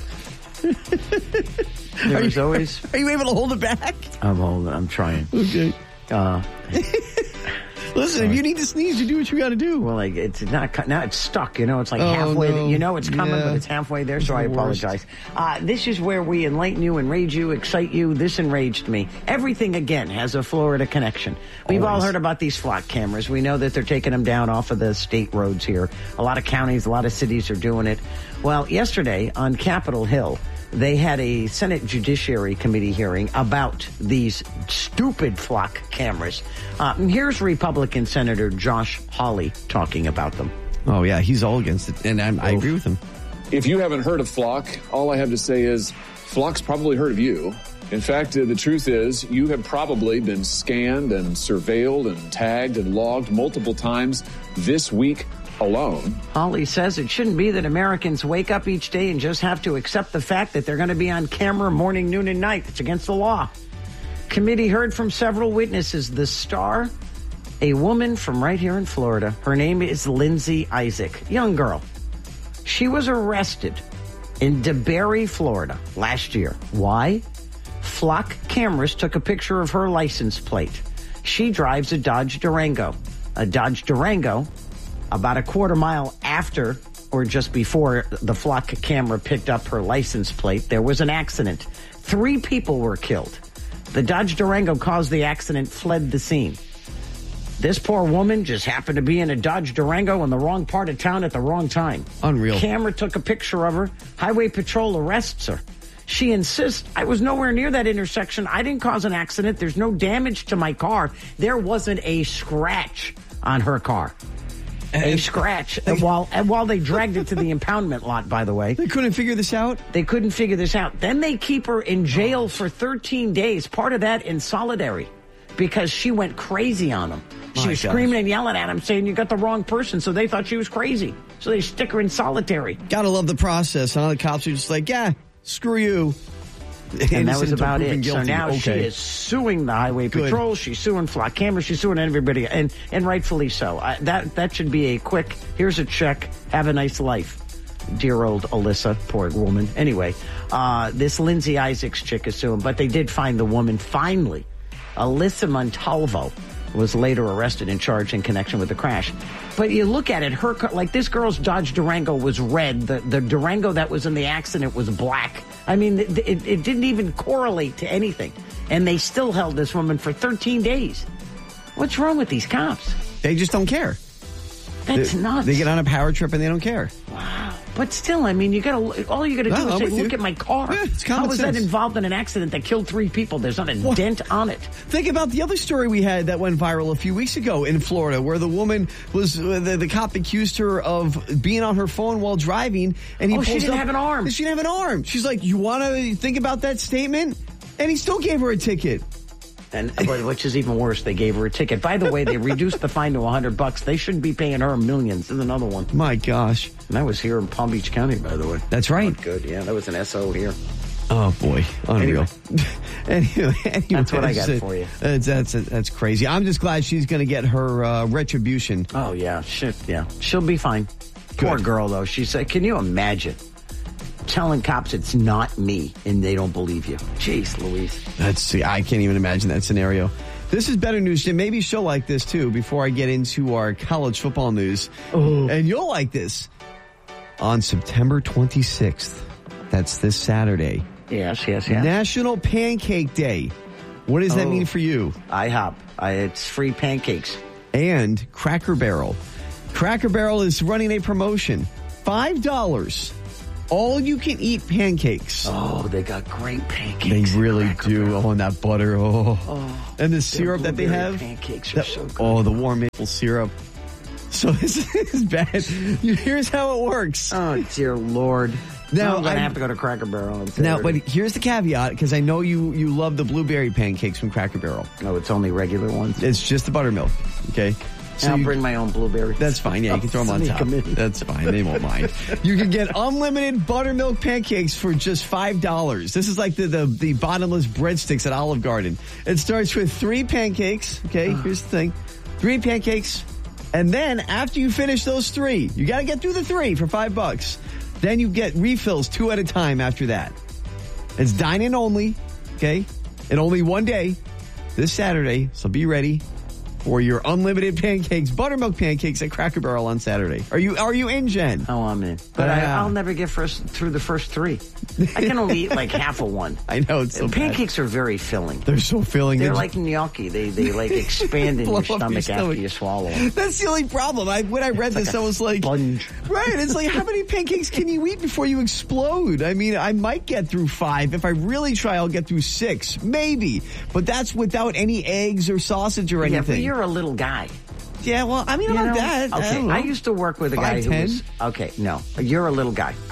Are you able to hold it back? I'm trying. Okay. Listen, if you need to sneeze, you do what you got to do. Well, it's not now. It's stuck. It's like halfway. No. It's coming, but it's halfway there. So I apologize. This is where we enlighten you, enrage you, excite you. This enraged me. Everything again has a Florida connection. We've all heard about these flock cameras. We know that they're taking them down off of the state roads here. A lot of counties, a lot of cities are doing it. Well, yesterday on Capitol Hill, they had a Senate Judiciary Committee hearing about these stupid flock cameras. Here's Republican Senator Josh Hawley talking about them. Oh, yeah, he's all against it, and I agree with him. If you haven't heard of Flock, all I have to say is Flock's probably heard of you. In fact, the truth is you have probably been scanned and surveilled and tagged and logged multiple times this week alone. Hawley says it shouldn't be that Americans wake up each day and just have to accept the fact that they're going to be on camera morning, noon, and night. It's against the law. Committee heard from several witnesses. The star, a woman from right here in Florida. Her name is Lindsay Isaac. Young girl. She was arrested in DeBary, Florida last year. Why? Flock cameras took a picture of her license plate. She drives a Dodge Durango. A Dodge Durango. About a quarter mile after or just before the Flock camera picked up her license plate, there was an accident. 3 people were killed. The Dodge Durango caused the accident, fled the scene. This poor woman just happened to be in a Dodge Durango in the wrong part of town at the wrong time. Unreal. Camera took a picture of her. Highway Patrol arrests her. She insists, I was nowhere near that intersection. I didn't cause an accident. There's no damage to my car. There wasn't a scratch on her car. A scratch. And while they dragged it to the impoundment lot, by the way. They couldn't figure this out? They couldn't figure this out. Then they keep her in jail for 13 days. Part of that in solidarity. Because she went crazy on them. She was screaming and yelling at him, saying you got the wrong person. So they thought she was crazy. So they stick her in solitary. Gotta love the process. Huh? The cops are just like, yeah, screw you. And that was about it. Guilty. So now she is suing the Highway Patrol. She's suing Flock Cameras. She's suing everybody, and rightfully so. That should be a quick, here's a check, have a nice life. Dear old Alyssa, poor woman. Anyway, this Lindsay Isaacs chick is suing, but they did find the woman finally. Alyssa Montalvo was later arrested and charged in connection with the crash. But you look at it, her like this girl's Dodge Durango was red. The Durango that was in the accident was black. I mean, it didn't even correlate to anything. And they still held this woman for 13 days. What's wrong with these cops? They just don't care. That's nuts. They get on a power trip and they don't care. Wow. But still, I mean, all you got to do is say, look at my car. Yeah, it's common How was sense. that involved in an accident that killed 3 people? There's not a dent on it. Think about the other story we had that went viral a few weeks ago in Florida, where the woman was, the cop accused her of being on her phone while driving, and he she didn't have an arm. She didn't have an arm. She's like, you want to think about that statement? And he still gave her a ticket. And which is even worse, they gave her a ticket. By the way, they reduced the fine to $100. They shouldn't be paying her millions. There's another one. My gosh. And that was here in Palm Beach County, by the way. That's right. Not good. Yeah, that was an SO here. Oh boy, unreal. Anyway, that's what I got for you. That's crazy. I'm just glad she's going to get her retribution. Oh yeah, she'll be fine. Poor girl though. She said, "Can you imagine telling cops it's not me and they don't believe you?" Jeez, Louise. I can't even imagine that scenario. This is better news, Jim. Maybe she'll like this too. Before I get into our college football news, and you'll like this on September 26th. That's this Saturday. Yes. National Pancake Day. What does that mean for you? IHOP. It's free pancakes. And Cracker Barrel. Cracker Barrel is running a promotion. $5. All you can eat pancakes. Oh, they got great pancakes. They really do. Oh, and that butter. And the syrup that they have. Pancakes are so good. Oh, the warm maple syrup. So this is bad. Here's how it works. Oh, dear Lord. Now I'm going to have to go to Cracker Barrel. Now, but here's the caveat, because I know you love the blueberry pancakes from Cracker Barrel. No, it's only regular ones. It's just the buttermilk, okay? So I'll bring my own blueberries. That's fine. Yeah, you can throw them on top. That's fine. They won't mind. You can get unlimited buttermilk pancakes for just $5. This is like the bottomless breadsticks at Olive Garden. It starts with 3 pancakes. Okay, here's the thing. 3 pancakes. And then after you finish those 3, you got to get through the 3 for $5. Then you get refills 2 at a time after that. It's dine-in only, okay? And only one day, this Saturday, so be ready for your unlimited pancakes, buttermilk pancakes at Cracker Barrel on Saturday. Are you in, Jen? Oh, I'm in. But I'll never get through the first 3. I can only eat like half of one. I know, it's so pancakes are very filling. They're so filling. They're like gnocchi. They like expand in your stomach after you swallow them. That's the only problem. When I read this, I was like, sponge. Right, it's like, how many pancakes can you eat before you explode? I mean, I might get through 5. If I really try, I'll get through 6, maybe. But that's without any eggs or sausage or anything. Yeah, but you're a little guy. Yeah, well, I mean, I'm not that. Okay, I used to work with a guy who was... Okay, no, you're a little guy.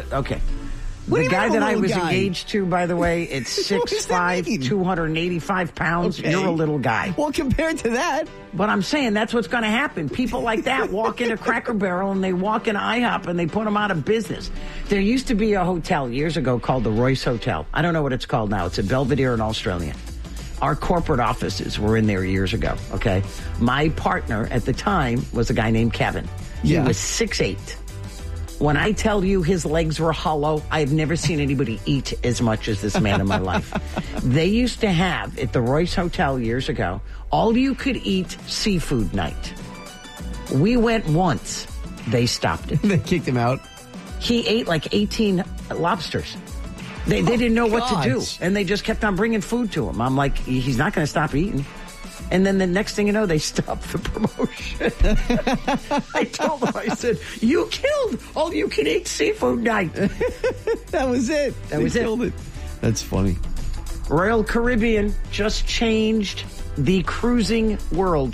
The guy that I was engaged to, by the way, it's 6'5", 285 pounds. Okay. You're a little guy. Well, compared to that. But I'm saying that's what's going to happen. People like that walk into Cracker Barrel and they walk into IHOP and they put them out of business. There used to be a hotel years ago called the Royce Hotel. I don't know what it's called now. It's at Belvedere in Australia. Our corporate offices were in there years ago, okay? My partner at the time was a guy named Kevin. He was 6'8". When I tell you his legs were hollow, I have never seen anybody eat as much as this man in my life. They used to have, at the Royce Hotel years ago, all-you-could-eat seafood night. We went once. They stopped it. They kicked him out. He ate like 18 lobsters. They didn't know what to do, and they just kept on bringing food to him. I'm like, he's not going to stop eating. And then the next thing you know, they stopped the promotion. I told them, I said, you killed all-you-can-eat seafood night. That was it. They killed it. That's funny. Royal Caribbean just changed the cruising world.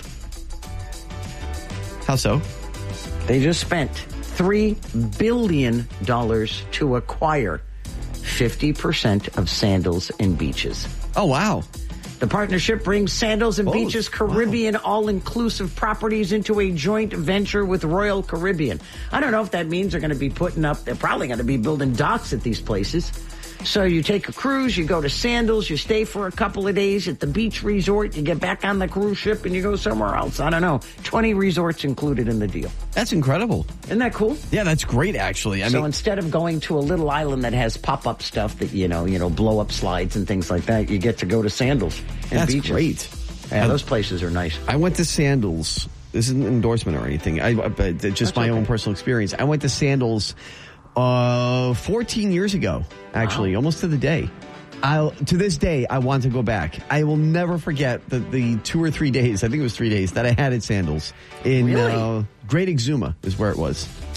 How so? They just spent $3 billion to acquire 50% of Sandals and Beaches. Oh, wow. The partnership brings Sandals and Beaches Caribbean all-inclusive properties into a joint venture with Royal Caribbean. I don't know if that means they're going to be they're probably going to be building docks at these places. So you take a cruise, you go to Sandals, you stay for a couple of days at the beach resort, you get back on the cruise ship and you go somewhere else. I don't know. 20 resorts included in the deal. That's incredible. Isn't that cool? Yeah, that's great, actually. I mean, instead of going to a little island that has pop-up stuff that, you know, blow-up slides and things like that, you get to go to Sandals and that's beaches. Great. Yeah, those places are nice. I went to Sandals. This isn't an endorsement or anything. Just my own personal experience. I went to Sandals 14 years ago, actually, almost to the day. To this day, I want to go back. I will never forget the 2 or 3 days, I think it was 3 days, that I had at Sandals in Great Exuma is where it was.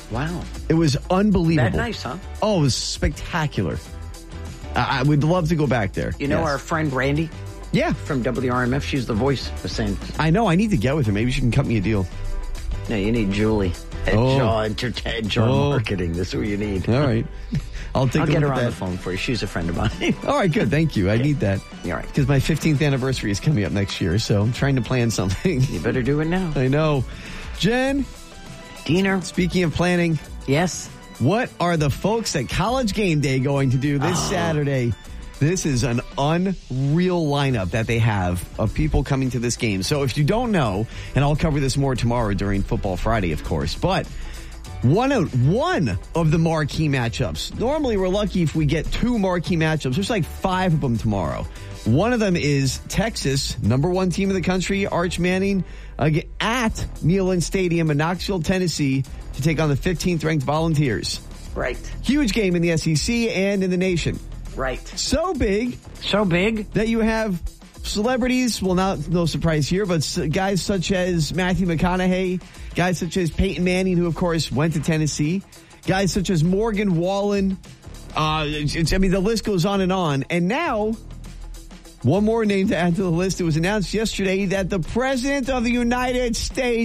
Wow. It was unbelievable. That nice, huh? Oh, it was spectacular. I would love to go back there. You know our friend Randy? Yeah. From WRMF. She's the voice of St. I know. I need to get with her. Maybe she can cut me a deal. No, you need Julie. Head Jaw Marketing. That's who you need. All right. I'll get her on the phone for you. She's a friend of mine. All right, good. Thank you. I need that. All right. Because my 15th anniversary is coming up next year, so I'm trying to plan something. You better do it now. I know. Jen. Diener. Speaking of planning. Yes. What are the folks at College Game Day going to do this Saturday? This is an unreal lineup that they have of people coming to this game. So if you don't know, and I'll cover this more tomorrow during Football Friday, of course, but one of the marquee matchups. Normally we're lucky if we get 2 marquee matchups. There's like 5 of them tomorrow. One of them is Texas, #1 team in the country, Arch Manning, at Neyland Stadium in Knoxville, Tennessee, to take on the 15th ranked Volunteers. Right. Huge game in the SEC and in the nation. Right. So big that you have celebrities, well, no surprise here, but guys such as Matthew McConaughey, guys such as Peyton Manning, who, of course, went to Tennessee, guys such as Morgan Wallen. The list goes on. And now, one more name to add to the list. It was announced yesterday that the President of the United States